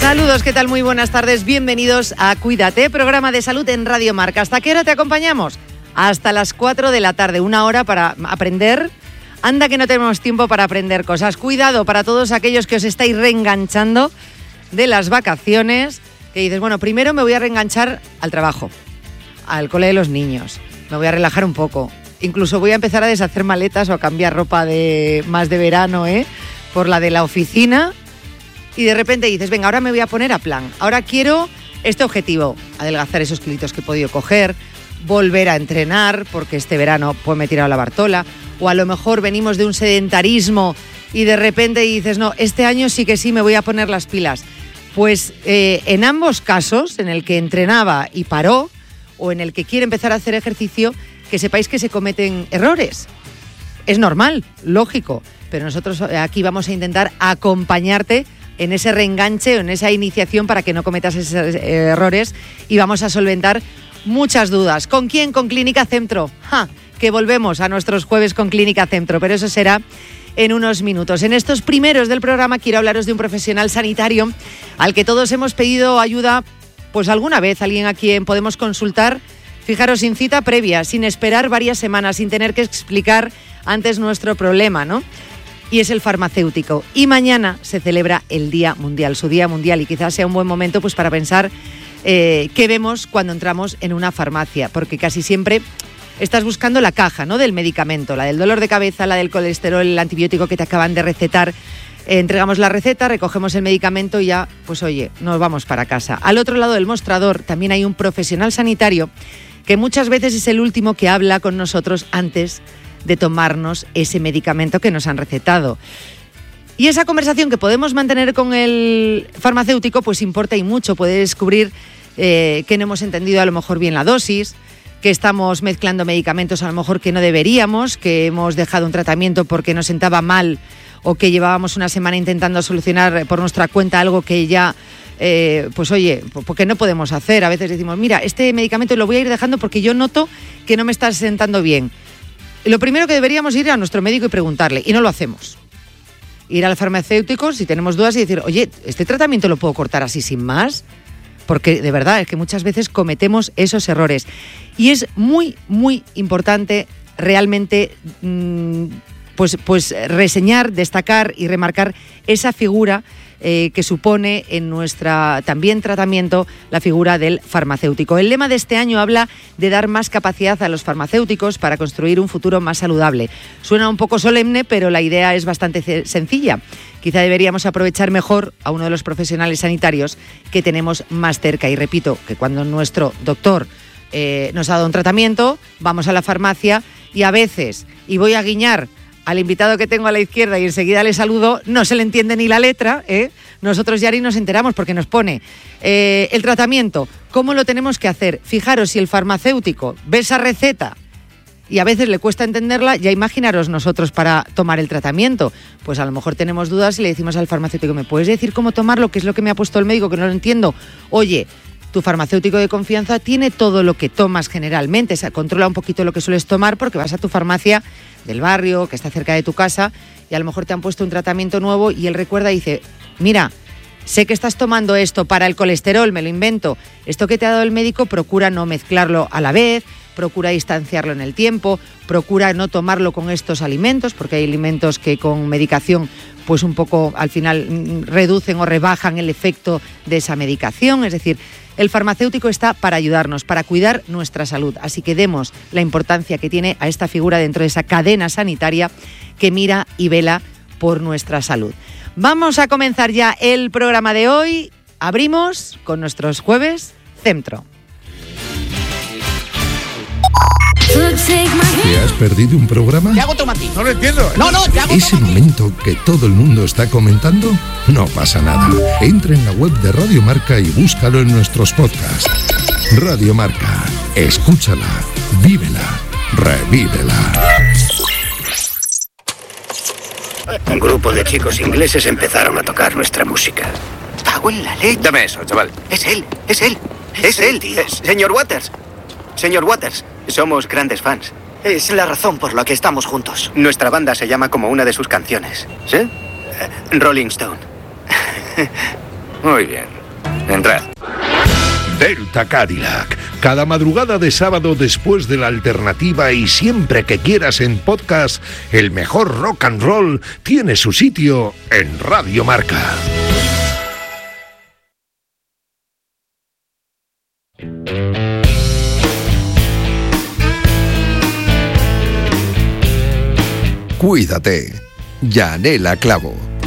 Saludos, ¿qué tal? Muy buenas tardes, bienvenidos a Cuídate, programa de salud en Radio Marca. ¿Hasta qué hora te acompañamos? Hasta las 4 de la tarde, una hora para aprender. Anda que no tenemos tiempo para aprender cosas. Cuidado para todos aquellos que os estáis reenganchando de las vacaciones, que dices, bueno, primero me voy a reenganchar al trabajo, al cole de los niños, me voy a relajar un poco, incluso voy a empezar a deshacer maletas o a cambiar ropa más de verano, por la de la oficina. Y de repente dices, venga, ahora me voy a poner a plan. Ahora quiero este objetivo, adelgazar esos kilitos que he podido coger, volver a entrenar, porque este verano pues me he tirado la Bartola. O a lo mejor venimos de un sedentarismo y de repente dices, no, este año sí que sí me voy a poner las pilas. Pues en ambos casos, en el que entrenaba y paró, o en el que quiere empezar a hacer ejercicio, que sepáis que se cometen errores. Es normal, lógico, pero nosotros aquí vamos a intentar acompañarte en ese reenganche o en esa iniciación para que no cometas esos errores y vamos a solventar muchas dudas. ¿Con quién? Con Clínica Centro. Que volvemos a nuestros jueves con Clínica Centro, pero eso será en unos minutos. En estos primeros del programa quiero hablaros de un profesional sanitario al que todos hemos pedido ayuda, pues alguna vez, alguien a quien podemos consultar, fijaros, sin cita previa, sin esperar varias semanas, sin tener que explicar antes nuestro problema, ¿no? Y es el farmacéutico. Y mañana se celebra el Día Mundial, su Día Mundial, y quizás sea un buen momento pues para pensar qué vemos cuando entramos en una farmacia, porque casi siempre estás buscando la caja, ¿no?, del medicamento, la del dolor de cabeza, la del colesterol, el antibiótico que te acaban de recetar. Entregamos la receta, recogemos el medicamento y ya, pues oye, nos vamos para casa. Al otro lado del mostrador también hay un profesional sanitario que muchas veces es el último que habla con nosotros antes de tomarnos ese medicamento que nos han recetado. Y esa conversación que podemos mantener con el farmacéutico pues importa y mucho. Puede descubrir que no hemos entendido a lo mejor bien la dosis, que estamos mezclando medicamentos a lo mejor que no deberíamos, que hemos dejado un tratamiento porque nos sentaba mal o que llevábamos una semana intentando solucionar por nuestra cuenta algo que ya, pues oye, porque no podemos hacer. A veces decimos, mira, este medicamento lo voy a ir dejando porque yo noto que no me está sentando bien. Lo primero que deberíamos ir a nuestro médico y preguntarle, y no lo hacemos. Ir al farmacéutico si tenemos dudas y decir, oye, ¿este tratamiento lo puedo cortar así sin más? Porque de verdad es que muchas veces cometemos esos errores. Y es muy, muy importante realmente pues reseñar, destacar y remarcar esa figura que supone en nuestra también tratamiento la figura del farmacéutico. El lema de este año habla de dar más capacidad a los farmacéuticos para construir un futuro más saludable. Suena un poco solemne, pero la idea es bastante sencilla. Quizá deberíamos aprovechar mejor a uno de los profesionales sanitarios que tenemos más cerca. Y repito, que cuando nuestro doctor nos ha dado un tratamiento, vamos a la farmacia y a veces, y voy a guiñar al invitado que tengo a la izquierda y enseguida le saludo, no se le entiende ni la letra, Nosotros ya ni nos enteramos porque nos pone el tratamiento, cómo lo tenemos que hacer. Fijaros, si el farmacéutico ve esa receta y a veces le cuesta entenderla, ya imaginaros nosotros para tomar el tratamiento. Pues a lo mejor tenemos dudas y le decimos al farmacéutico, ¿me puedes decir cómo tomarlo? ¿Qué es lo que me ha puesto el médico que no lo entiendo? Oye, tu farmacéutico de confianza tiene todo lo que tomas generalmente, controla un poquito lo que sueles tomar porque vas a tu farmacia del barrio, que está cerca de tu casa, y a lo mejor te han puesto un tratamiento nuevo y él recuerda y dice, mira, sé que estás tomando esto para el colesterol, me lo invento, esto que te ha dado el médico, procura no mezclarlo a la vez, procura distanciarlo en el tiempo, procura no tomarlo con estos alimentos, porque hay alimentos que con medicación pues un poco al final reducen o rebajan el efecto de esa medicación. Es decir, el farmacéutico está para ayudarnos, para cuidar nuestra salud. Así que demos la importancia que tiene a esta figura dentro de esa cadena sanitaria que mira y vela por nuestra salud. Vamos a comenzar ya el programa de hoy. Abrimos con nuestros jueves Centro. ¿Te has perdido un programa? Te hago otro matiz. No lo entiendo. No, te hago ¿Ese momento que todo el mundo está comentando? No pasa nada. Entra en la web de Radio Marca y búscalo en nuestros podcasts. Radio Marca. Escúchala, vívela, revívela. Un grupo de chicos ingleses empezaron a tocar nuestra música. Cago en la leche. Dame eso, chaval. Es él, tío. Señor Waters. Señor Waters, somos grandes fans. Es la razón por la que estamos juntos. Nuestra banda se llama como una de sus canciones. ¿Sí? Rolling Stone. Muy bien. Entrad. Delta Cadillac. Cada madrugada de sábado después de la alternativa y siempre que quieras en podcast, el mejor rock and roll tiene su sitio en Radio Marca. Cuídate. Yanela Clavo.